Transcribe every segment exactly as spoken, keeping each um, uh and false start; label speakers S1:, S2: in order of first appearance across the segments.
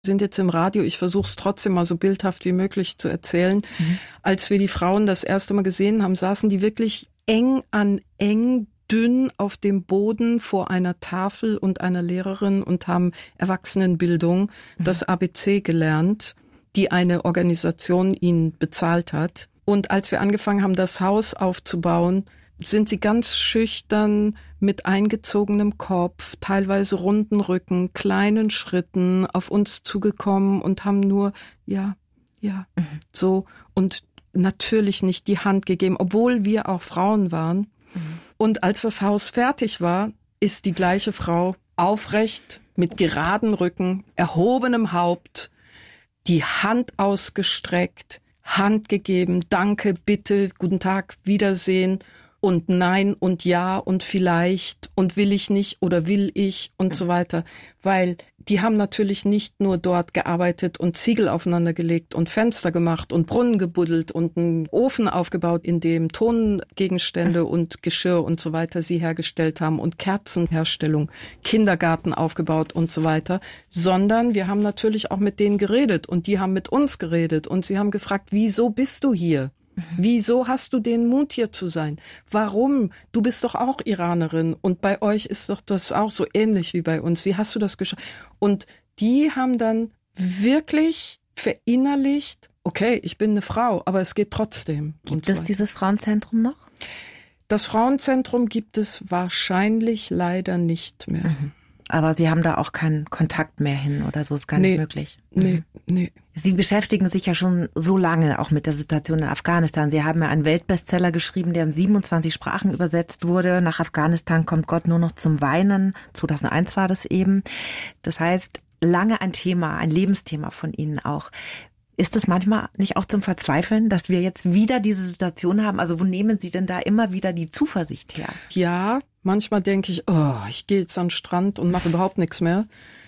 S1: sind jetzt im Radio, ich versuche es trotzdem mal so bildhaft wie möglich zu erzählen. Mhm. Als wir die Frauen das erste Mal gesehen haben, saßen die wirklich eng an eng, dünn auf dem Boden vor einer Tafel und einer Lehrerin und haben Erwachsenenbildung, mhm. das A B C gelernt, die eine Organisation ihnen bezahlt hat. Und als wir angefangen haben, das Haus aufzubauen, sind sie ganz schüchtern mit eingezogenem Kopf, teilweise runden Rücken, kleinen Schritten auf uns zugekommen und haben nur, ja, ja, mhm. so und natürlich nicht die Hand gegeben, obwohl wir auch Frauen waren. Mhm. Und als das Haus fertig war, ist die gleiche Frau aufrecht, mit geraden Rücken, erhobenem Haupt, die Hand ausgestreckt, Hand gegeben, danke, bitte, guten Tag, Wiedersehen. Und nein und ja und vielleicht und will ich nicht oder will ich und so weiter. Weil die haben natürlich nicht nur dort gearbeitet und Ziegel aufeinander gelegt und Fenster gemacht und Brunnen gebuddelt und einen Ofen aufgebaut, in dem Tongegenstände und Geschirr und so weiter sie hergestellt haben und Kerzenherstellung, Kindergarten aufgebaut und so weiter, sondern wir haben natürlich auch mit denen geredet und die haben mit uns geredet und sie haben gefragt, wieso bist du hier? Wieso hast du den Mut, hier zu sein? Warum? Du bist doch auch Iranerin und bei euch ist doch das auch so ähnlich wie bei uns. Wie hast du das geschafft? Und die haben dann wirklich verinnerlicht, okay, ich bin eine Frau, aber es geht trotzdem.
S2: Gibt es dieses Frauenzentrum noch?
S1: Das Frauenzentrum gibt es wahrscheinlich leider nicht mehr.
S2: Mhm. Aber Sie haben da auch keinen Kontakt mehr hin oder so, ist gar
S1: nee,
S2: nicht möglich.
S1: Nee, nee.
S2: Sie beschäftigen sich ja schon so lange auch mit der Situation in Afghanistan. Sie haben ja einen Weltbestseller geschrieben, der in siebenundzwanzig Sprachen übersetzt wurde. Nach Afghanistan kommt Gott nur noch zum Weinen. zweitausendeins war das eben. Das heißt, lange ein Thema, ein Lebensthema von Ihnen auch. Ist es manchmal nicht auch zum Verzweifeln, dass wir jetzt wieder diese Situation haben? Also wo nehmen Sie denn da immer wieder die Zuversicht her?
S1: Ja, manchmal denke ich, oh, ich gehe jetzt an den Strand und mache überhaupt nichts mehr.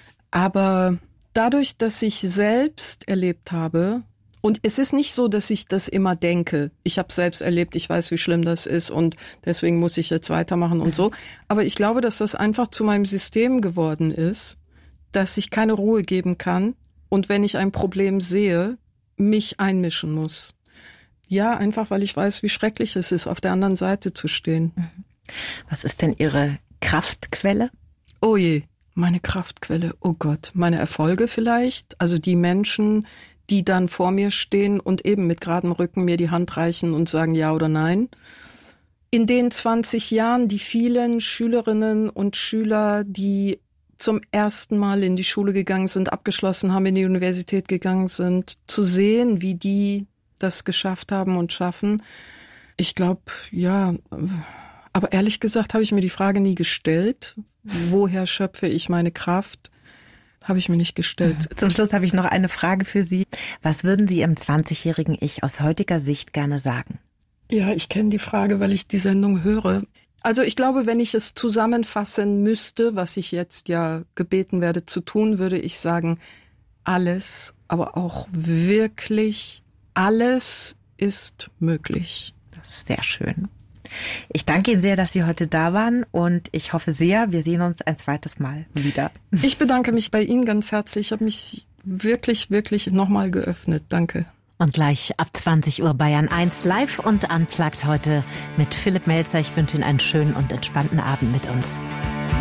S1: Aber dadurch, dass ich selbst erlebt habe, und es ist nicht so, dass ich das immer denke. Ich habe selbst erlebt, ich weiß, wie schlimm das ist und deswegen muss ich jetzt weitermachen und so. Aber ich glaube, dass das einfach zu meinem System geworden ist, dass ich keine Ruhe geben kann und wenn ich ein Problem sehe, mich einmischen muss. Ja, einfach, weil ich weiß, wie schrecklich es ist, auf der anderen Seite zu stehen.
S2: Was ist denn Ihre Kraftquelle?
S1: Oh je, meine Kraftquelle, oh Gott, meine Erfolge vielleicht. Also die Menschen, die dann vor mir stehen und eben mit geradem Rücken mir die Hand reichen und sagen ja oder nein. In den zwanzig Jahren die vielen Schülerinnen und Schüler, die zum ersten Mal in die Schule gegangen sind, abgeschlossen haben, in die Universität gegangen sind, zu sehen, wie die das geschafft haben und schaffen. Ich glaube, ja, aber ehrlich gesagt habe ich mir die Frage nie gestellt. Woher schöpfe ich meine Kraft? Habe ich mir nicht gestellt.
S2: Zum Schluss habe ich noch eine Frage für Sie. Was würden Sie Ihrem zwanzigjährigen Ich aus heutiger Sicht gerne sagen?
S1: Ja, ich kenne die Frage, weil ich die Sendung höre. Also ich glaube, wenn ich es zusammenfassen müsste, was ich jetzt ja gebeten werde zu tun, würde ich sagen, alles, aber auch wirklich alles ist möglich.
S2: Das ist sehr schön. Ich danke Ihnen sehr, dass Sie heute da waren und ich hoffe sehr, wir sehen uns ein zweites Mal wieder.
S1: Ich bedanke mich bei Ihnen ganz herzlich. Ich habe mich wirklich, wirklich nochmal geöffnet. Danke.
S2: Und gleich ab zwanzig Uhr Bayern eins live und unplugged heute mit Philipp Melzer. Ich wünsche Ihnen einen schönen und entspannten Abend mit uns.